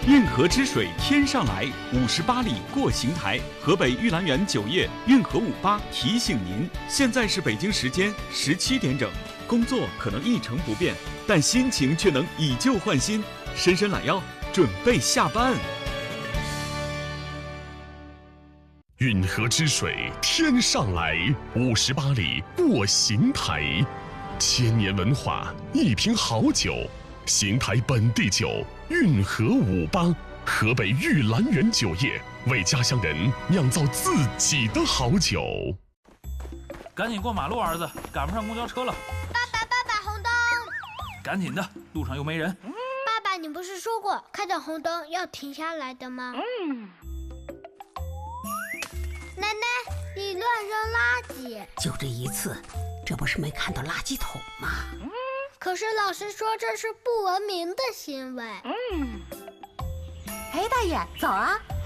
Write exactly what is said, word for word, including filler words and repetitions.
运河之水天上来，五十八里过邢台。河北玉兰园酒业运河五八提醒您，现在是北京时间十七点整，工作可能一成不变，但心情却能以旧换新。伸伸懒腰，准备下班。 运河之水天上来，五十八里过邢台。千年文化，一瓶好酒，邢台本地酒，运河五八，河北玉兰园酒业为家乡人酿造自己的好酒。 赶紧过马路，儿子，赶不上公交车了。 爸爸，爸爸，红灯！ 赶紧的，路上又没人。 爸爸，你不是说过看到红灯要停下来的吗？嗯。奶奶，你乱扔垃圾！ 就这一次，这不是没看到垃圾桶吗？ 嗯。可是老师说这是不文明的行为。 嗯。哎，大爷，早啊！